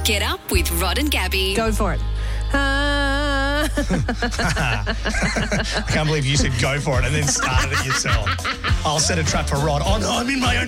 Get up with Rod and Gabby. Go for it. I can't believe you said go for it and then started it yourself. I'll set a trap for Rod. Oh, no, I'm in my own